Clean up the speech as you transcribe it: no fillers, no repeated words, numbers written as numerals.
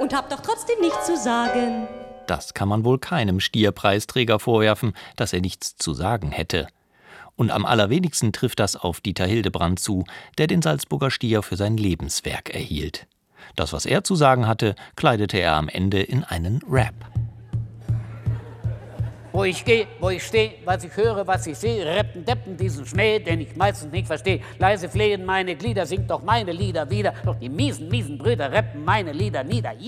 und hab doch trotzdem nichts zu sagen. Das kann man wohl keinem Stierpreisträger vorwerfen, dass er nichts zu sagen hätte. Und am allerwenigsten trifft das auf Dieter Hildebrand zu, der den Salzburger Stier für sein Lebenswerk erhielt. Das, was er zu sagen hatte, kleidete er am Ende in einen Rap. Wo ich gehe, wo ich stehe, was ich höre, was ich sehe, reppen, deppen diesen Schnee, den ich meistens nicht verstehe. Leise flehen meine Glieder, singt doch meine Lieder wieder, doch die miesen Brüder reppen meine Lieder nieder.